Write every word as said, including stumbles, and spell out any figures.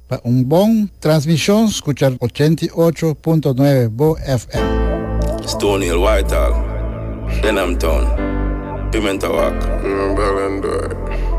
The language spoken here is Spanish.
Para un buen transmisión, escuchar ochenta y ocho punto nueve Bo F M. Stony Hill, Whitehall, Denham Town, Pimenta Walk. Mm, Bellendor.